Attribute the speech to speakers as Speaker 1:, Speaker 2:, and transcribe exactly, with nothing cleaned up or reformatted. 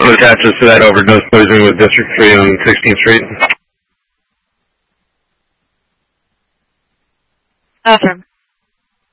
Speaker 1: what attaches to that overdose poisoning with District three on sixteenth Street.
Speaker 2: Affirm.